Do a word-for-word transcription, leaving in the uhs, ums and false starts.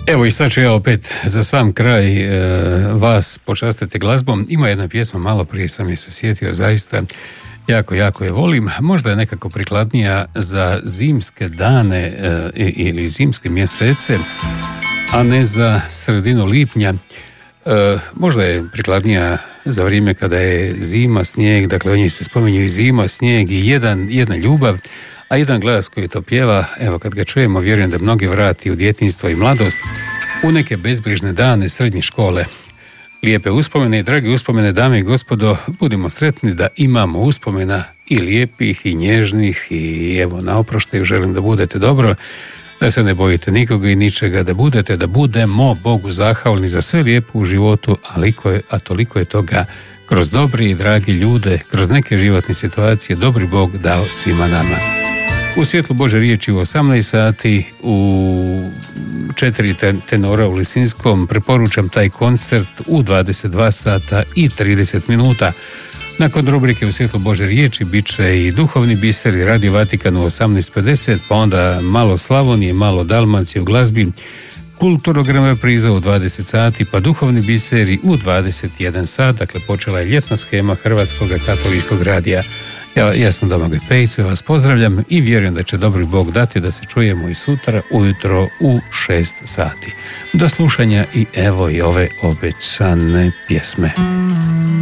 Evo i sad ću ja opet za sam kraj e, vas počastiti glazbom. Ima jedna pjesma, malo prije sam je se sjetio, zaista jako, jako je volim. Možda je nekako prikladnija za zimske dane e, ili zimske mjesece, a ne za sredinu lipnja. E, možda je prikladnija za vrijeme kada je zima, snijeg, dakle o njih se spominju i zima, snijeg i jedan, jedna ljubav, a jedan glas koji to pjeva, evo kad ga čujemo, vjerujem da mnogi vrati u djetinjstvo i mladost, u neke bezbrižne dane srednje škole. Lijepe uspomene i drage uspomene, dame i gospodo, budimo sretni da imamo uspomena i lijepih i nježnih i evo na oproštaju želim da budete dobro, da se ne bojite nikoga i ničega, da budete, da budemo Bogu zahvalni za sve lijepo u životu, aliko je, a toliko je toga kroz dobri i dragi ljude, kroz neke životne situacije, dobri Bog dao svima nama. U svjetlu Bože riječi u osamnaest sati u četiri tenora u Lisinskom preporučam taj koncert u dvadeset dva sata i trideset minuta. Nakon rubrike u svjetlu Bože riječi bit će i duhovni biser i Radio Vatikan u osamnaest pedeset, pa onda malo Slavonije, malo Dalmacije u glazbi, kulturogram repriza u dvadeset sati, pa duhovni biseri u dvadeset jedan sat. Dakle, počela je ljetna shema Hrvatskog katoličkog radija. Ja, ja sam Domagoj Pejce, vas pozdravljam i vjerujem da će dobri Bog dati da se čujemo i sutra ujutro u šest sati. Do slušanja i evo i ove obećane pjesme.